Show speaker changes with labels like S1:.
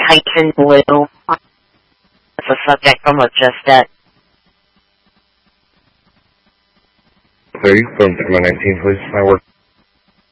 S1: Titan Blue. That's a subject from Logistet.
S2: 30 from 19, please. My work.